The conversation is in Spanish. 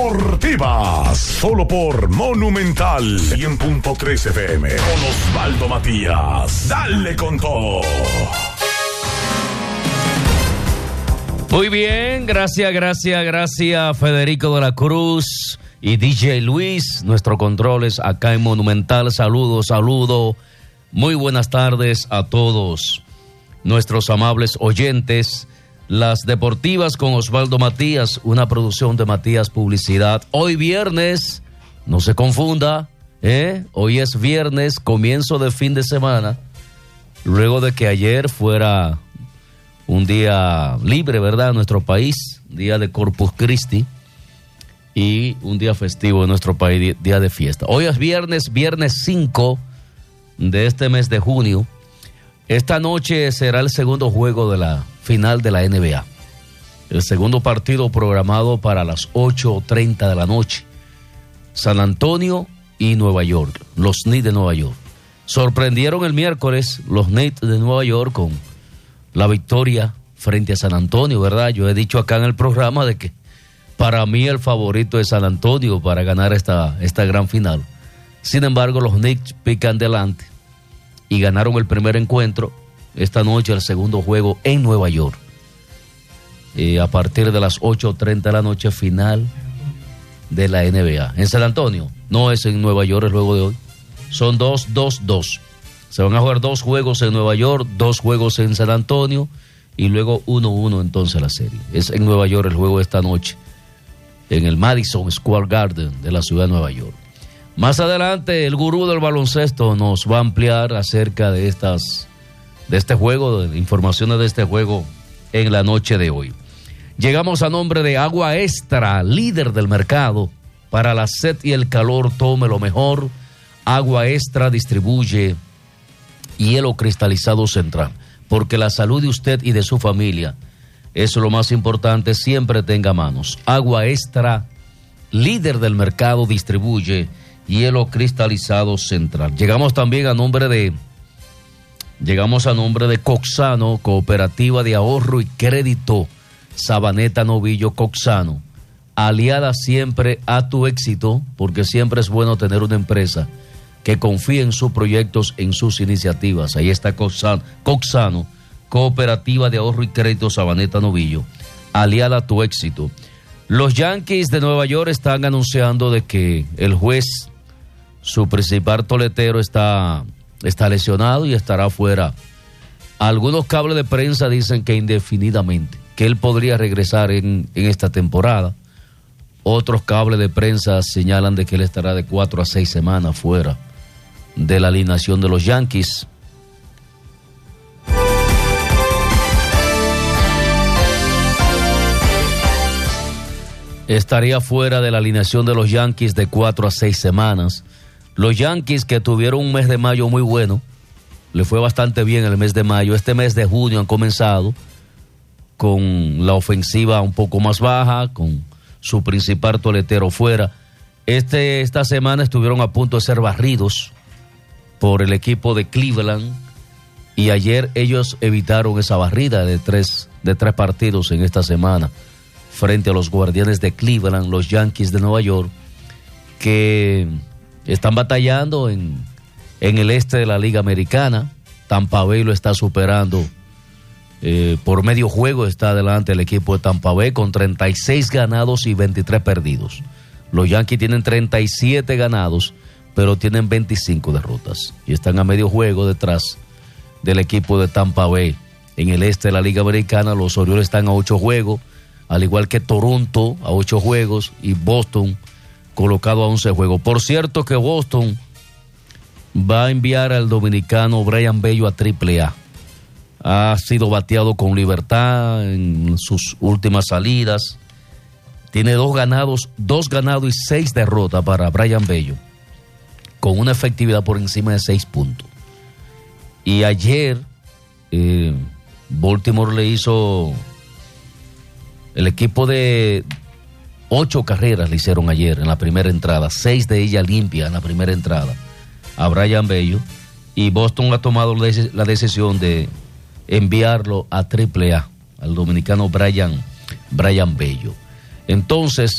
deportivas, solo por Monumental 100.3 FM, con Osvaldo Matías. Dale con todo. Muy bien, gracias Federico de la Cruz y DJ Luis, nuestro controles acá en Monumental. Saludo. Muy buenas tardes a todos nuestros amables oyentes. Las deportivas con Osvaldo Matías, una producción de Matías Publicidad. Hoy viernes, no se confunda, hoy es viernes, comienzo de fin de semana, luego de que ayer fuera un día libre, ¿verdad?, en nuestro país, día de Corpus Christi, y un día festivo en nuestro país, día de fiesta. Hoy es viernes 5 de este mes de junio. Esta noche será el segundo juego de la final de la NBA. El segundo partido programado para las 8:30 de la noche. San Antonio y Nueva York, los Knicks de Nueva York. Sorprendieron el miércoles los Knicks de Nueva York con la victoria frente a San Antonio, ¿verdad? Yo he dicho acá en el programa de que para mí el favorito es San Antonio para ganar esta gran final. Sin embargo, los Knicks pican delante y ganaron el primer encuentro. Esta noche el segundo juego en Nueva York. A partir de las 8:30 de la noche, final de la NBA. En San Antonio, no es en Nueva York el juego de hoy. Son 2-2-2. Se van a jugar 2 juegos en Nueva York, 2 juegos en San Antonio y luego 1-1 entonces la serie. Es en Nueva York el juego de esta noche, en el Madison Square Garden de la ciudad de Nueva York. Más adelante, el gurú del baloncesto nos va a ampliar acerca de este juego, de informaciones de este juego en la noche de hoy. Llegamos a nombre de Agua Extra, líder del mercado. Para la sed y el calor, tome lo mejor. Agua Extra distribuye hielo cristalizado Central, porque la salud de usted y de su familia es lo más importante. Siempre tenga a manos. Agua Extra, líder del mercado, distribuye hielo cristalizado Central. Llegamos también a nombre de Coxano, Cooperativa de Ahorro y Crédito Sabaneta Novillo Coxano, aliada siempre a tu éxito, porque siempre es bueno tener una empresa que confíe en sus proyectos, en sus iniciativas. Ahí está Coxano, Cooperativa de Ahorro y Crédito Sabaneta Novillo, aliada a tu éxito. Los Yankees de Nueva York están anunciando de que el juez, su principal toletero, está lesionado y estará fuera. Algunos cables de prensa dicen que indefinidamente, que él podría regresar en esta temporada. Otros cables de prensa señalan de que él estará de 4 a 6 semanas fuera de la alineación de los Yankees. Estaría fuera de la alineación de los Yankees de 4 a 6 semanas. Los Yankees, que tuvieron un mes de mayo muy bueno, le fue bastante bien el mes de mayo. Este mes de junio han comenzado con la ofensiva un poco más baja, con su principal toletero fuera. Esta semana estuvieron a punto de ser barridos por el equipo de Cleveland, y ayer ellos evitaron esa barrida de tres partidos en esta semana frente a los Guardianes de Cleveland. Los Yankees de Nueva York, que están batallando en el este de la Liga Americana. Tampa Bay lo está superando por medio juego. Está adelante el equipo de Tampa Bay con 36 ganados y 23 perdidos. Los Yankees tienen 37 ganados, pero tienen 25 derrotas y están a medio juego detrás del equipo de Tampa Bay. En el este de la Liga Americana, los Orioles están a 8 juegos, al igual que Toronto a 8 juegos y Boston colocado a 11 juegos. Por cierto que Boston va a enviar al dominicano Brayan Bello a AAA. Ha sido bateado con libertad en sus últimas salidas. Tiene 2 ganados y 6 derrotas para Brayan Bello, con una efectividad por encima de 6 puntos. Y ayer Baltimore le hizo, el equipo de 8 carreras le hicieron ayer en la primera entrada, 6 de ellas limpias en la primera entrada a Brayan Bello, y Boston ha tomado la decisión de enviarlo a AAA, al dominicano Brayan Bello. Entonces,